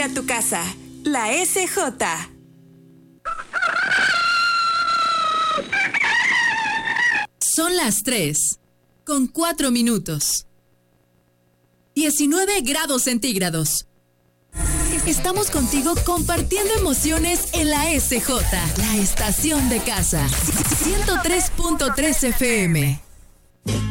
a tu casa. La SJ. Son las 3:04. 19 grados centígrados. Estamos contigo compartiendo emociones en la SJ, la estación de casa. 103.3 FM.